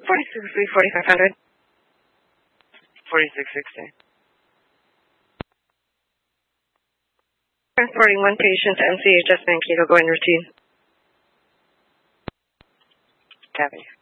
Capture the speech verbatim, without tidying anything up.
forty-six three, forty-five hundred. forty-six sixty. Transporting one patient to M C H S Mankato, going routine. Copy.